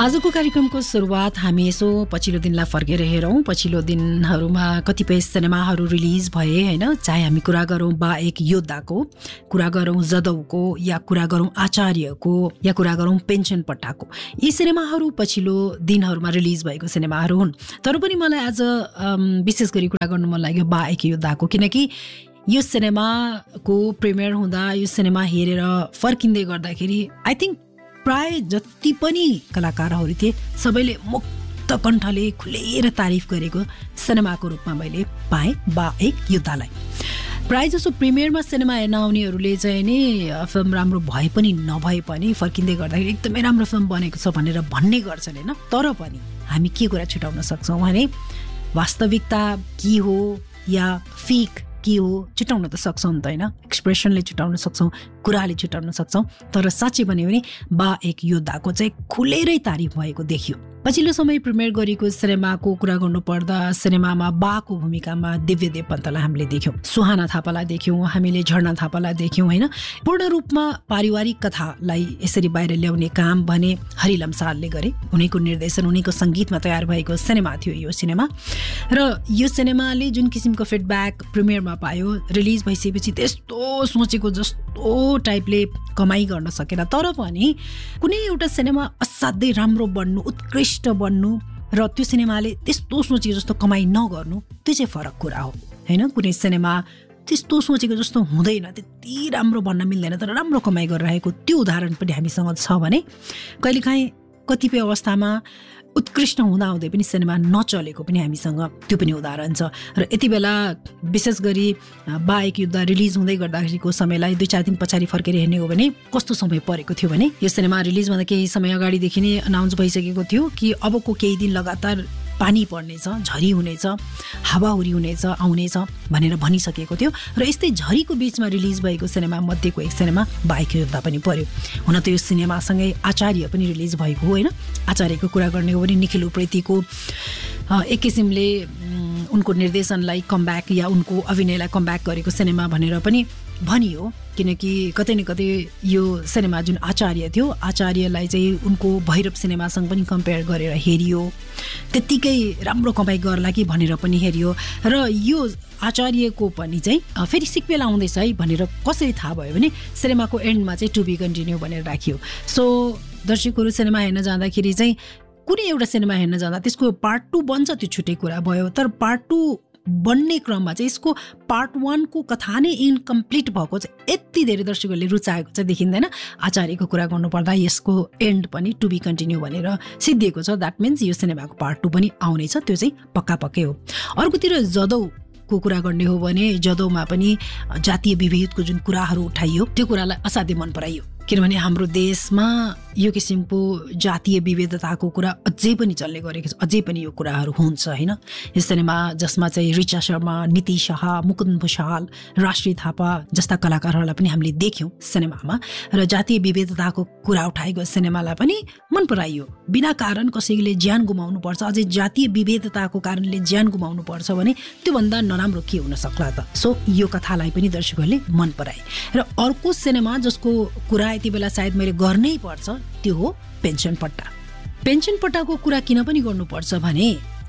आजको कार्यक्रमको सुरुवात हामी यसो पछिल्लो दिनलाई फर्केर हेरौँ। पछिल्लो दिनहरूमा कतिपय सिनेमाहरू रिलिज भए होइन, चाहे हामी कुरा गरौँ बा एक योद्धाको, कुरा गरौँ जदौको, या कुरा गरौँ आचार्यको, या कुरा गरौँ पेन्सन पट्टाको। यी सिनेमाहरू पछिल्लो दिनहरूमा रिलिज भएको सिनेमाहरू हुन्। तर पनि मलाई आज विशेष गरी कुरा गर्नु मन लाग्यो बा एक योद्धाको, किनकि यो सिनेमाको प्रिमियर हुँदा यो सिनेमा हेरेर फर्किँदै गर्दाखेरि आई थिङ्क प्राय जति पनि कलाकारहरू थिए सबैले मुक्त कण्ठले खुलेर तारिफ गरेको सिनेमाको रूपमा मैले पाएँ बा एक योद्धालाई। प्राय जसो प्रिमियरमा सिनेमा हेर्न आउनेहरूले चाहिँ नि फिल्म राम्रो भए पनि नभए पनि फर्किँदै गर्दाखेरि एकदमै राम्रो फिल्म बनेको छ भनेर भन्ने गर्छन् होइन। तर पनि हामी के कुरा छुटाउन सक्छौँ भने वास्तविकता के हो या फेक के हो छुटाउन त सक्छौँ नि त होइन। एक्सप्रेसनले छुटाउन सक्छौँ, कुराले छुटाउन सक्छौँ। तर साँच्चै भन्यो भने बा एक योद्धाको चाहिँ खुलेरै तारिफ भएको देखियो। पछिल्लो समय प्रिमियर गरेको सिनेमाको कुरा गर्नुपर्दा सिनेमामा बाको भूमिकामा दिव्यदेव पन्तलाई हामीले देख्यौँ, सुहाना थापालाई देख्यौँ, हामीले झर्ना थापालाई देख्यौँ होइन। पूर्ण रूपमा पारिवारिक कथालाई यसरी बाहिर ल्याउने काम भने हरि लम्सालले गरे। उनीको निर्देशन, उनीको सङ्गीतमा तयार भएको सिनेमा थियो यो सिनेमा। र यो सिनेमाले जुन किसिमको फिडब्याक प्रिमियरमा पायो, रिलिज भइसकेपछि त्यस्तो सोचेको जस्तो टाइपले कमाइ गर्न सकेन। तर पनि कुनै एउटा सिनेमा असाध्यै राम्रो बन्नु, उत्कृष्ट बन्नु र त्यो सिनेमाले त्यस्तो सोचेको जस्तो कमाइ नगर्नु, त्यो चाहिँ फरक कुरा हो होइन। कुनै सिनेमा त्यस्तो सोचेको जस्तो हुँदैन, त्यति राम्रो भन्न मिल्दैन तर राम्रो कमाइ गरिरहेको त्यो उदाहरण पनि हामीसँग छ भने कहिलेकाहीँ कतिपय अवस्थामा उत्कृष्ट हुँदाहुँदै पनि सिनेमा नचलेको पनि हामीसँग त्यो पनि उदाहरण छ। र यति बेला विशेष गरी बा एक युद्ध रिलिज हुँदै गर्दाखेरिको समयलाई 2-4 दिन पछाडि फर्केर हेर्ने हो भने कस्तो समय परेको थियो भने यो सिनेमा रिलिजभन्दा केही समय अगाडिदेखि नै अनाउन्स भइसकेको थियो कि अबको केही दिन लगातार पानी पर्नेछ, झरी हुनेछ, हावाहुरी हुनेछ, आउनेछ भनेर भनिसकेको थियो। र यस्तै झरीको बिचमा रिलिज भएको सिनेमा मध्येको एक सिनेमा बा एक योद्धा पनि पर्यो। हुन त यो सिनेमासँगै आचार्य पनि रिलिज भएको हो होइन। आचार्यको कुरा गर्ने हो भने निखिल उप्रेतीको एक किसिमले उनको निर्देशनलाई कमब्याक या उनको अभिनयलाई कमब्याक गरेको सिनेमा भनेर पनि भनियो, किनकि कतै न कतै यो सिनेमा जुन आचार्य थियो, आचार्यलाई चाहिँ उनको भैरव सिनेमासँग पनि कम्पेयर गरेर हेरियो, त्यत्तिकै राम्रो कमाइ गर्ला कि भनेर पनि हेरियो। र यो आचार्यको पनि चाहिँ फेरि सिक्वेल आउँदैछ है भनेर कसरी थाहा भयो भने सिनेमाको एन्डमा चाहिँ टु बी कन्टिन्यू भनेर राखियो। सो दर्शकहरू सिनेमा हेर्न जाँदाखेरि चाहिँ कुनै एउटा सिनेमा हेर्न जाँदा त्यसको पार्ट 2 बन्छ, त्यो छुट्टै कुरा भयो। तर पार्ट 2 बन्ने क्रममा चाहिँ यसको पार्ट 1 को कथा नै इन्कम्प्लिट भएको चाहिँ यति धेरै दर्शकहरूले रुचाएको चाहिँ देखिँदैन। आचार्यको कुरा गर्नुपर्दा यसको एन्ड पनि टु बी कन्टिन्यू भनेर सिद्धिएको छ। द्याट मिन्स यो सिनेमाको पार्ट 2 पनि आउनेछ, त्यो चाहिँ पक्का पक्कै हो। अर्कोतिर जदौको कुरा गर्ने हो भने जदौमा पनि जातीय विभेदको जुन कुराहरू उठाइयो त्यो कुरालाई असाध्यै मन पराइयो, किनभने हाम्रो देशमा यो किसिमको जातीय विविधताको कुरा अझै पनि चल्ने गरेको छ, अझै पनि यो कुराहरू हुन्छ होइन। यो सिनेमा जसमा चाहिँ ऋचा शर्मा, नीति शाह, मुकुन्द भुषाल, राष्ट्रिय थापा जस्ता कलाकारहरूलाई पनि हामीले देख्यौँ सिनेमामा। र जातीय विविधताको कुरा उठाएको सिनेमालाई पनि मन पराइयो। बिना कारण कसैले ज्यान गुमाउनु पर्छ, अझै जातीय विविधताको कारणले ज्यान गुमाउनु पर्छ भने त्योभन्दा नराम्रो के हुन सक्ला त। सो यो कथालाई पनि दर्शकहरूले मन पराए। र अर्को सिनेमा जसको कुरा यति बेला सायद मैले गर्नै पर्छ त्यो हो पेन्सन पट्टा। पेन्सन पट्टाको कुरा किन पनि गर्नुपर्छ भने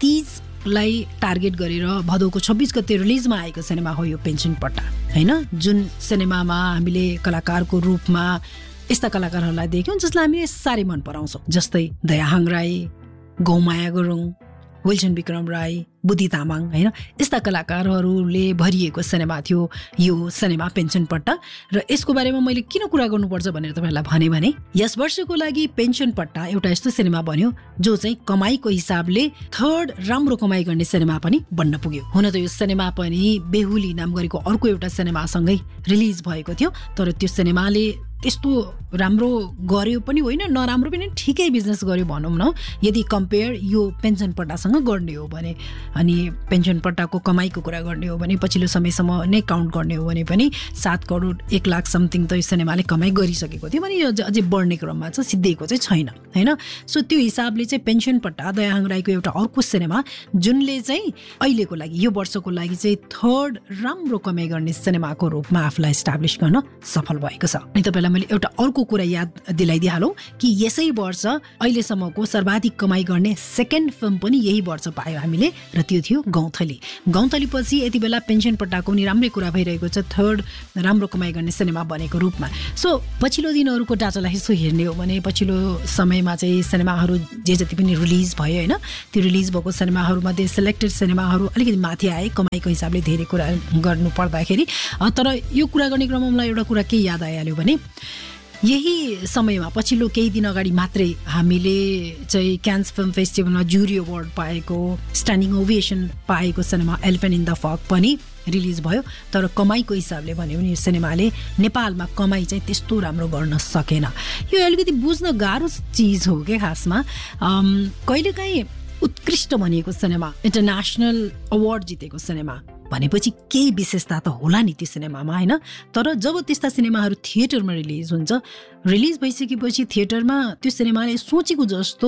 तीजलाई टार्गेट गरेर भदौको 26 गते रिलिजमा आएको सिनेमा हो यो पेन्सन पट्टा होइन। जुन सिनेमामा हामीले कलाकारको रूपमा यस्ता कलाकारहरूलाई देख्यौँ जसलाई हामीले साह्रै मन पराउँछौँ, जस्तै दयाहाङ राई, गौमाया गुरुङ, विल्सन विक्रम राई, बुद्धि तामाङ होइन। यस्ता कलाकारहरूले भरिएको सिनेमा थियो यो सिनेमा पेन्सन पट्टा। र यसको बारेमा मैले किन कुरा गर्नुपर्छ भनेर तपाईँहरूलाई भने यस वर्षको लागि पेन्सन पट्टा एउटा यस्तो सिनेमा बन्यो जो चाहिँ कमाइको हिसाबले 3rd राम्रो कमाइ गर्ने सिनेमा पनि बन्न पुग्यो। हुन त यो सिनेमा पनि बेहुली नाम गरेको अर्को एउटा सिनेमासँगै रिलिज भएको थियो, तर त्यो सिनेमाले त्यस्तो राम्रो गर्यो पनि होइन, नराम्रो पनि, ठिकै बिजनेस गर्यो भनौँ न यदि कम्पेयर यो पेन्सन पट्टासँग गर्ने हो भने। अनि पेन्सन पट्टाको कमाइको कुरा गर्ने हो भने पछिल्लो समयसम्म नै काउन्ट गर्ने हो भने पनि 7 करोड 1 लाख समथिङ त यो सिनेमाले कमाइ गरिसकेको थियो भने यो अझै बढ्ने क्रममा छ, सिद्धिएको चाहिँ छैन होइन। सो त्यो हिसाबले चाहिँ पेन्सन पट्टा दयाहाङ राईको एउटा अर्को सिनेमा जुनले चाहिँ अहिलेको लागि यो वर्षको लागि चाहिँ 3rd राम्रो कमाइ गर्ने सिनेमाको रूपमा आफूलाई इस्टाब्लिस गर्न सफल भएको छ। अनि तपाईँलाई मैले एउटा अर्को कुरा याद दिलाइदिइहालौँ कि यसै वर्ष अहिलेसम्मको सर्वाधिक कमाइ गर्ने 2nd फिल्म पनि यही वर्ष पायो हामीले र त्यो थियो गौँथली। गौँथली पछि यति बेला पेन्सन पट्टाको पनि राम्रै कुरा भइरहेको छ, 3rd राम्रो कमाइ गर्ने सिनेमा बनेको रूपमा। सो पछिल्लो दिनहरूको डाटालाई यसो हेर्ने हो भने पछिल्लो समयमा चाहिँ सिनेमाहरू जे जति पनि रिलिज भयो होइन, त्यो रिलिज भएको सिनेमाहरूमध्ये सेलेक्टेड सिनेमाहरू अलिकति माथि आए कमाइको हिसाबले धेरै कुरा गर्नु पर्दाखेरि। तर यो कुरा गर्ने क्रममा मलाई एउटा कुरा के याद आइहाल्यो भने यही समयमा पछिल्लो केही दिन अगाडि मात्रै हामीले चाहिँ क्यान्स फिल्म फेस्टिभलमा ज्युरी अवार्ड पाएको, स्ट्यान्डिङ ओभेसन पाएको सिनेमा एलिफेन्ट इन द फग पनि रिलिज भयो। तर कमाइको हिसाबले भन्यो भने यो सिनेमाले नेपालमा कमाइ चाहिँ त्यस्तो राम्रो गर्न सकेन। यो अलिकति बुझ्न गाह्रो चिज हो क्या खासमा। कहिलेकाहीँ उत्कृष्ट भनिएको सिनेमा, इन्टरनेसनल अवार्ड जितेको सिनेमा भनेपछि केही विशेषता त होला नि त्यो सिनेमामा होइन। तर जब त्यस्ता सिनेमाहरू थिएटरमा रिलिज हुन्छ, रिलिज भइसकेपछि थिएटरमा त्यो सिनेमाले सोचेको जस्तो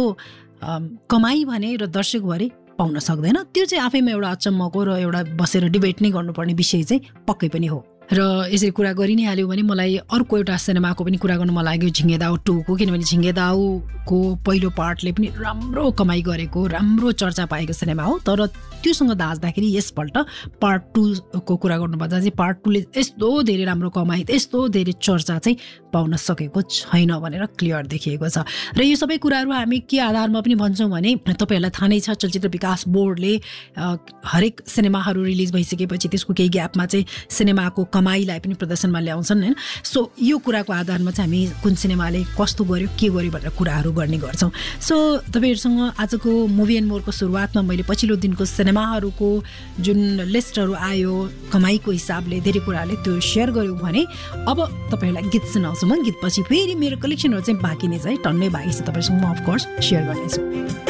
कमाइ भने र दर्शक भरे पाउन सक्दैन। त्यो चाहिँ आफैमा एउटा अचम्मको र एउटा बसेर डिबेट नै गर्नुपर्ने विषय चाहिँ पक्कै पनि हो। र यसरी कुरा गरि नै हाल्यो भने मलाई अर्को एउटा सिनेमाको पनि कुरा गर्नु मन लाग्यो, झिङ्गे दाउ 2 को। किनभने झिङ्गे दाउको पहिलो पार्टले पनि राम्रो कमाइ गरेको, राम्रो चर्चा पाएको सिनेमा हो। तर त्योसँग दाँच्दाखेरि यसपल्ट पार्ट 2 को कुरा गर्नुपर्दा चाहिँ पार्ट 2 ले यस्तो धेरै राम्रो कमाइ, यस्तो धेरै चर्चा चाहिँ पाउन सकेको छैन भनेर क्लियर देखिएको छ। र यो सबै कुराहरू हामी के आधारमा पनि भन्छौँ भने तपाईँहरूलाई थाहा नै छ, चलचित्र विकास बोर्डले हरेक सिनेमाहरू रिलिज भइसकेपछि त्यसको केही ग्यापमा चाहिँ सिनेमाको कमाइलाई पनि प्रदर्शनमा ल्याउँछन् होइन। सो यो कुराको आधारमा चाहिँ हामी कुन सिनेमाले कस्तो गर्यो के गर्यो भनेर कुराहरू गर्ने गर्छौँ। सो तपाईँहरूसँग आजको मुभी एन्ड मोरको सुरुवातमा मैले पछिल्लो दिनको सिनेमाहरूको जुन लिस्टहरू आयो कमाइको हिसाबले धेरै कुराहरूले त्यो सेयर गऱ्यौँ भने अब तपाईँहरूलाई गीत सुनाउँछु म। गीतपछि फेरि मेरो कलेक्सनहरू चाहिँ बाँकी नै छ है, टन्नै बाँकी छ, तपाईँहरूसँग म अफकोर्स सेयर गर्नेछु।